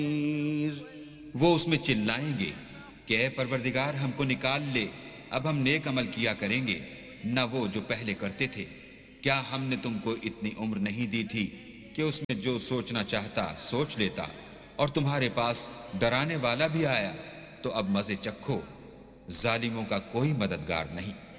वो उसमें चिल्लाएंगे कि ऐ परवरदिगार, हमको निकाल ले, अब हम नेक अमल किया करेंगे, न वो जो पहले करते थे। क्या हमने तुमको इतनी उम्र नहीं दी थी कि उसमें जो सोचना चाहता सोच लेता, और तुम्हारे पास डराने वाला भी आया, तो अब मजे चखो, जालिमों का कोई मददगार नहीं।